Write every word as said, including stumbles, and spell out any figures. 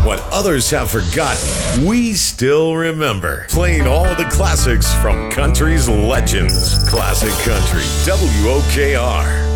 What others have forgotten, we still remember. Playing all the classics from country's legends. Classic Country, W O K R.